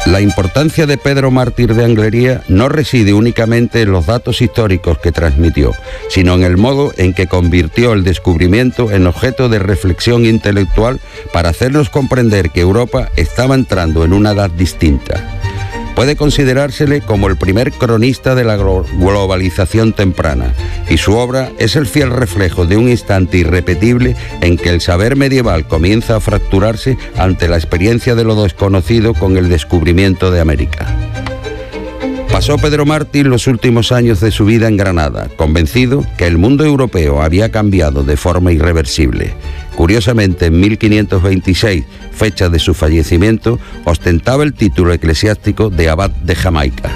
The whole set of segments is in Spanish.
La importancia de Pedro Mártir de Anglería no reside únicamente en los datos históricos que transmitió, sino en el modo en que convirtió el descubrimiento en objeto de reflexión intelectual para hacernos comprender que Europa estaba entrando en una edad distinta. Puede considerársele como el primer cronista de la globalización temprana, y su obra es el fiel reflejo de un instante irrepetible en que el saber medieval comienza a fracturarse ante la experiencia de lo desconocido con el descubrimiento de América. Pasó Pedro Mártir los últimos años de su vida en Granada, convencido que el mundo europeo había cambiado de forma irreversible. Curiosamente, en 1526, fecha de su fallecimiento, ostentaba el título eclesiástico de abad de Jamaica.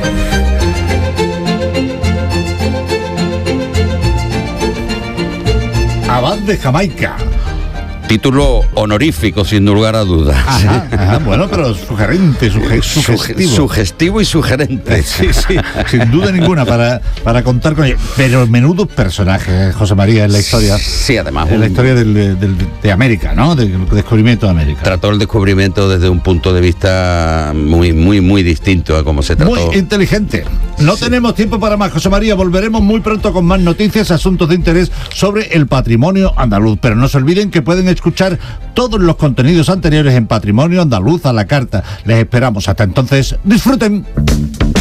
Abad de Jamaica. Título honorífico, sin lugar a dudas. Ajá, bueno, pero sugerente, sugestivo. Sugestivo y sugerente. Sí, sin duda ninguna, para contar con ello. Pero menudo personaje, José María, en la historia. Sí, además. En la historia de América, ¿no? Del descubrimiento de América. Trató el descubrimiento desde un punto de vista muy distinto a cómo se trató. Muy inteligente. No tenemos tiempo para más, José María. Volveremos muy pronto con más noticias, asuntos de interés sobre el patrimonio andaluz. Pero no se olviden que pueden escuchar todos los contenidos anteriores en Patrimonio Andaluz a la Carta. Les esperamos. Hasta entonces, disfruten.